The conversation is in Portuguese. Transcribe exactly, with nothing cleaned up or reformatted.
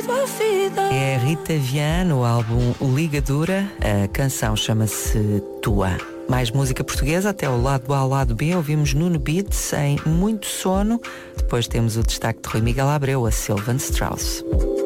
É Rita Viana, o álbum Ligadura. A canção chama-se Tua. Mais música portuguesa, até o lado A ao lado B. Ouvimos Nuno Beats em Muito Sono. Depois temos o destaque de Rui Miguel Abreu, a Sylvan Strauss.